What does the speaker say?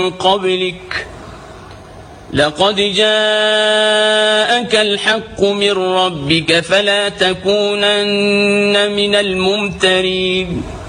قبلك لقد جاءك الحق من ربك فلا تكونن من الممترين